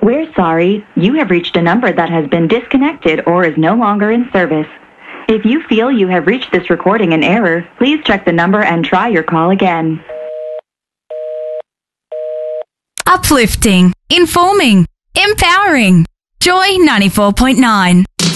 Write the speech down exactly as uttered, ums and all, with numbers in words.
We're sorry. You have reached a number that has been disconnected or is no longer in service. If you feel you have reached this recording in error, please check the number and try your call again. Uplifting, informing, empowering. Joy ninety-four point nine.